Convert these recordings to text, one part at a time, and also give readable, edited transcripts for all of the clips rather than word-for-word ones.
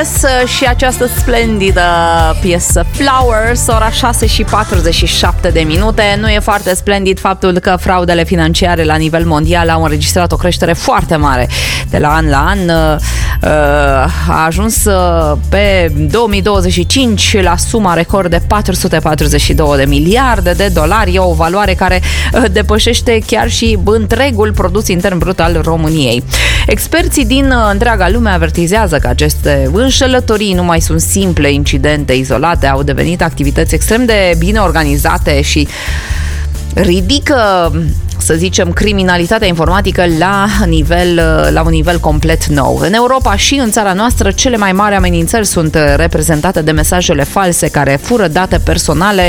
Yes și această splendidă piesă Flowers, ora 6:47. Nu e foarte splendid faptul că fraudele financiare la nivel mondial au înregistrat o creștere foarte mare de la an la an. A ajuns pe 2025 la suma record de 442 de miliarde de dolari. E o valoare care depășește chiar și întregul produs intern brut al României. Experții din întreaga lume avertizează că aceste înșelătorii nu mai sunt simple incidente izolate, au devenit activități extrem de bine organizate și ridică, să zicem, criminalitatea informatică la un nivel complet nou. În Europa și în țara noastră, cele mai mari amenințări sunt reprezentate de mesajele false care fură date personale,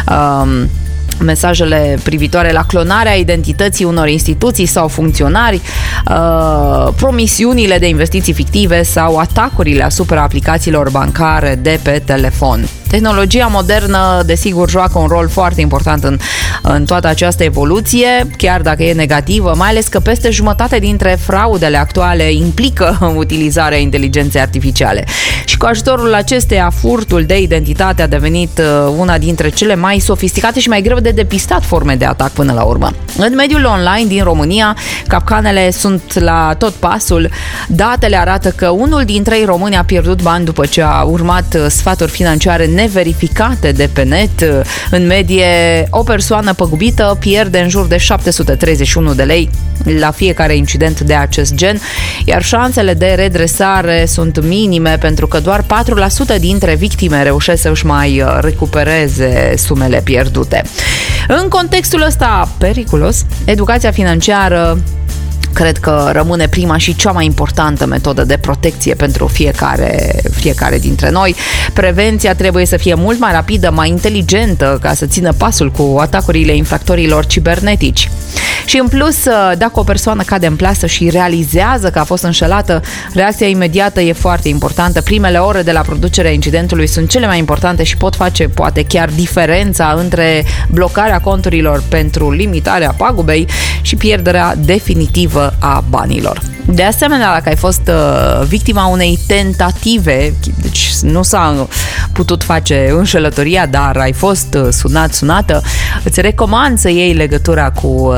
mesajele privitoare la clonarea identității unor instituții sau funcționari, promisiunile de investiții fictive sau atacurile asupra aplicațiilor bancare de pe telefon. Tehnologia modernă, desigur, joacă un rol foarte important în toată această evoluție, chiar dacă e negativă, mai ales că peste jumătate dintre fraudele actuale implică utilizarea inteligenței artificiale. Și cu ajutorul acesteia, furtul de identitate a devenit una dintre cele mai sofisticate și mai greu de depistat forme de atac până la urmă. În mediul online din România, capcanele sunt la tot pasul. Datele arată că unul din 3 români a pierdut bani după ce a urmat sfaturi financiare neverificate de pe net. În medie, o persoană păgubită pierde în jur de 731 de lei la fiecare incident de acest gen, iar șansele de redresare sunt minime pentru că doar 4% dintre victime reușesc să își mai recupereze sumele pierdute. În contextul ăsta periculos, educația financiară cred că rămâne prima și cea mai importantă metodă de protecție pentru fiecare dintre noi. Prevenția trebuie să fie mult mai rapidă, mai inteligentă, ca să țină pasul cu atacurile infractorilor cibernetici. Și în plus, dacă o persoană cade în plasă și realizează că a fost înșelată, reacția imediată e foarte importantă. Primele ore de la producerea incidentului sunt cele mai importante și pot face, poate chiar, diferența între blocarea conturilor pentru limitarea pagubei și pierderea definitivă a banilor. De asemenea, dacă ai fost victima unei tentative, deci nu s-a putut face înșelătoria, dar ai fost sunată, îți recomand să iei legătura cu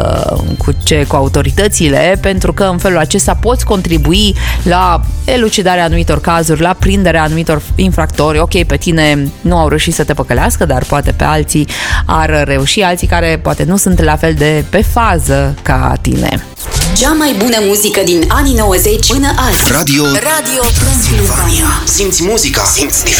autoritățile, pentru că în felul acesta poți contribui la elucidarea anumitor cazuri, la prinderea anumitor infractori. Ok, pe tine nu au reușit să te păcălească, dar poate pe alții ar reuși, alții care poate nu sunt la fel de pe fază ca tine. Cea mai bună muzică din anii 90 până azi. Radio Transilvania. Simți muzica, simți